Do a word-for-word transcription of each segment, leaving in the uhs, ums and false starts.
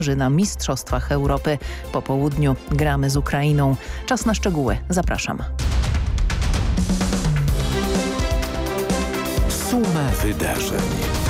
na Mistrzostwach Europy. Po południu gramy z Ukrainą. Czas na szczegóły. Zapraszam. Suma wydarzeń.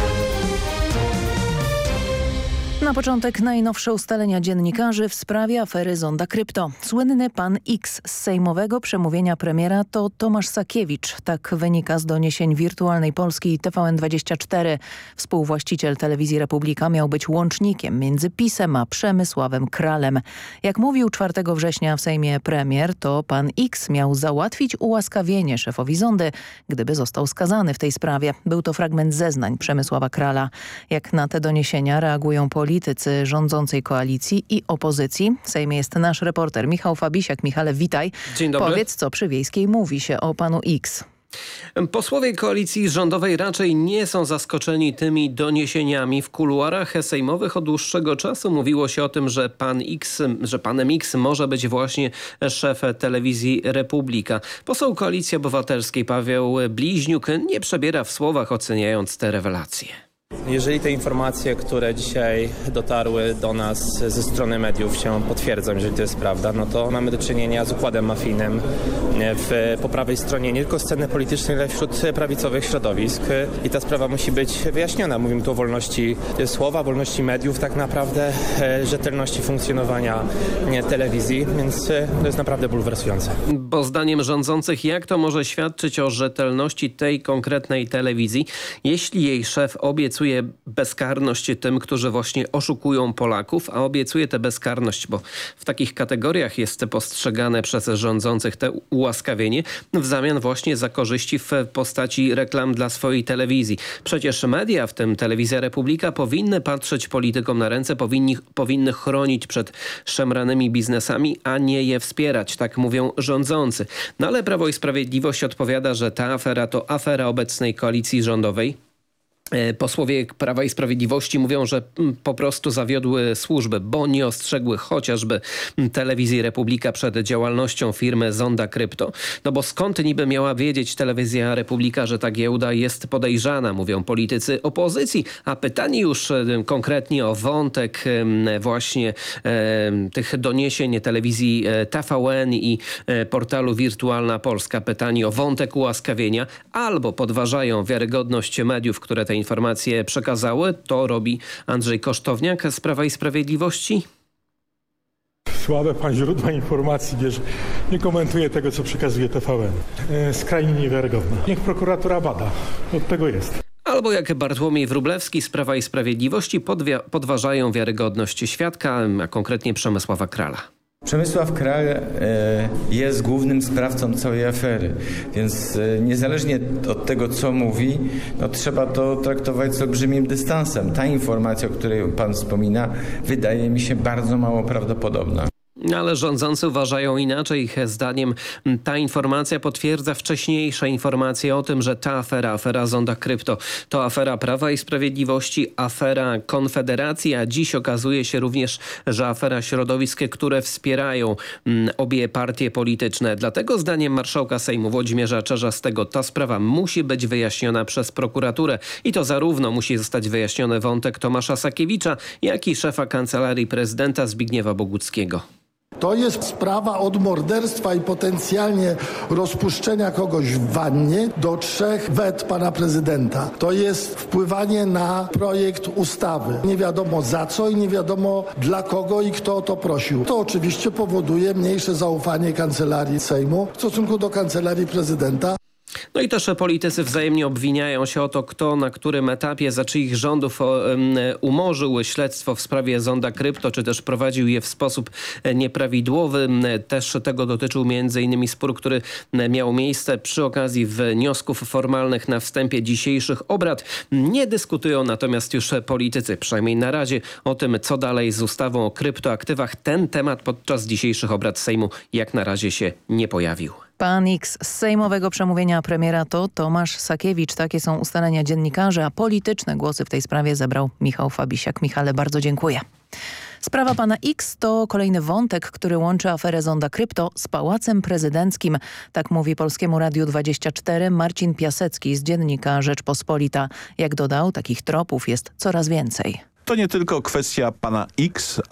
Na początek najnowsze ustalenia dziennikarzy w sprawie afery Zonda Krypto. Słynny pan X z sejmowego przemówienia premiera to Tomasz Sakiewicz. Tak wynika z doniesień Wirtualnej Polski i T V N dwadzieścia cztery. Współwłaściciel Telewizji Republika miał być łącznikiem między PiS-em a Przemysławem Kralem. Jak mówił czwartego września w Sejmie premier, to pan X miał załatwić ułaskawienie szefowi Zondy, gdyby został skazany w tej sprawie. Był to fragment zeznań Przemysława Krala. Jak na te doniesienia reagują politycy politycy rządzącej koalicji i opozycji. W Sejmie jest nasz reporter Michał Fabisiak. Michale, witaj. Dzień dobry. Powiedz, co przy Wiejskiej mówi się o panu X. Posłowie koalicji rządowej raczej nie są zaskoczeni tymi doniesieniami. W kuluarach sejmowych od dłuższego czasu mówiło się o tym, że pan X, że panem X może być właśnie szef Telewizji Republika. Poseł Koalicji Obywatelskiej Paweł Bliźniuk nie przebiera w słowach, oceniając te rewelacje. Jeżeli te informacje, które dzisiaj dotarły do nas ze strony mediów się potwierdzą, jeżeli to jest prawda, no to mamy do czynienia z układem mafijnym w, po prawej stronie nie tylko sceny politycznej, ale wśród prawicowych środowisk i ta sprawa musi być wyjaśniona. Mówimy tu o wolności słowa, wolności mediów, tak naprawdę rzetelności funkcjonowania telewizji, więc to jest naprawdę bulwersujące. Bo zdaniem rządzących, jak to może świadczyć o rzetelności tej konkretnej telewizji, jeśli jej szef obiecuje bezkarność tym, którzy właśnie oszukują Polaków, a obiecuje tę bezkarność, bo w takich kategoriach jest postrzegane przez rządzących te ułaskawienie w zamian właśnie za korzyści w postaci reklam dla swojej telewizji. Przecież media, w tym Telewizja Republika, powinny patrzeć politykom na ręce, powinni, powinny chronić przed szemranymi biznesami, a nie je wspierać, tak mówią rządzący. No ale Prawo i Sprawiedliwość odpowiada, że ta afera to afera obecnej koalicji rządowej. Posłowie Prawa i Sprawiedliwości mówią, że po prostu zawiodły służby, bo nie ostrzegły chociażby Telewizji Republika przed działalnością firmy Zonda Krypto. No bo skąd niby miała wiedzieć Telewizja Republika, że ta giełda jest podejrzana, mówią politycy opozycji. A pytanie już konkretnie o wątek właśnie e, tych doniesień telewizji T V N i portalu Wirtualna Polska. Pytanie o wątek ułaskawienia albo podważają wiarygodność mediów, które te informacje przekazały. To robi Andrzej Kosztowniak z Prawa i Sprawiedliwości. Słabe pan źródła informacji bierze. Nie komentuje tego, co przekazuje T V N. E, skrajnie niewiarygodna. Niech prokuratura bada. Od tego jest. Albo jak Bartłomiej Wróblewski z Prawa i Sprawiedliwości podważają wiarygodność świadka, a konkretnie Przemysława Krala. Przemysław Kral jest głównym sprawcą całej afery, więc niezależnie od tego, co mówi, no trzeba to traktować z olbrzymim dystansem. Ta informacja, o której pan wspomina, wydaje mi się bardzo mało prawdopodobna. Ale rządzący uważają inaczej. Ich zdaniem ta informacja potwierdza wcześniejsze informacje o tym, że ta afera, afera Zonda Krypto, to afera Prawa i Sprawiedliwości, afera Konfederacji, a dziś okazuje się również, że afera środowisk, które wspierają obie partie polityczne. Dlatego zdaniem marszałka Sejmu Włodzimierza Czarzastego ta sprawa musi być wyjaśniona przez prokuraturę i to zarówno musi zostać wyjaśniony wątek Tomasza Sakiewicza, jak i szefa Kancelarii Prezydenta Zbigniewa Boguckiego. To jest sprawa od morderstwa i potencjalnie rozpuszczenia kogoś w wannie do trzech wet pana prezydenta. To jest wpływanie na projekt ustawy. Nie wiadomo za co i nie wiadomo dla kogo i kto o to prosił. To oczywiście powoduje mniejsze zaufanie Kancelarii Sejmu w stosunku do Kancelarii Prezydenta. No i też politycy wzajemnie obwiniają się o to, kto na którym etapie za czyich rządów umorzył śledztwo w sprawie Zonda Krypto, czy też prowadził je w sposób nieprawidłowy. Też tego dotyczył między innymi spór, który miał miejsce przy okazji wniosków formalnych na wstępie dzisiejszych obrad. Nie dyskutują natomiast już politycy, przynajmniej na razie, o tym, co dalej z ustawą o kryptoaktywach. Ten temat podczas dzisiejszych obrad Sejmu jak na razie się nie pojawił. Pan X z sejmowego przemówienia premiera to Tomasz Sakiewicz. Takie są ustalenia dziennikarzy, a polityczne głosy w tej sprawie zebrał Michał Fabisiak. Michale, bardzo dziękuję. Sprawa pana X to kolejny wątek, który łączy aferę Zonda Krypto z Pałacem Prezydenckim. Tak mówi Polskiemu Radiu dwadzieścia cztery Marcin Piasecki z dziennika Rzeczpospolita. Jak dodał, takich tropów jest coraz więcej. To nie tylko kwestia pana X,